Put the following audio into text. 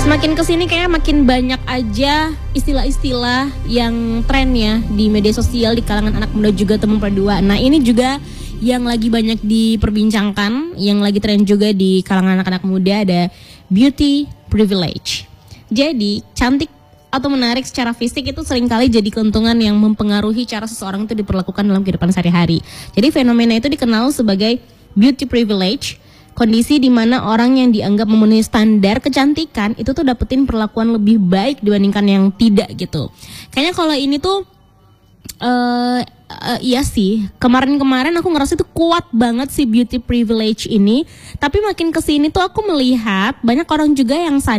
Semakin kesini kayaknya makin banyak aja istilah-istilah yang tren ya di media sosial di kalangan anak muda juga teman berdua. Nah ini juga yang lagi banyak diperbincangkan, yang lagi tren juga di kalangan anak-anak muda ada beauty privilege. Jadi cantik atau menarik secara fisik itu seringkali jadi keuntungan yang mempengaruhi cara seseorang itu diperlakukan dalam kehidupan sehari-hari. Jadi fenomena itu dikenal sebagai beauty privilege, kondisi di mana orang yang dianggap memenuhi standar kecantikan itu tuh dapetin perlakuan lebih baik dibandingkan yang tidak gitu. Kayaknya kalau ini tuh iya sih, kemarin-kemarin aku ngerasa itu kuat banget sih beauty privilege ini. Tapi makin kesini tuh aku melihat banyak orang juga yang sadar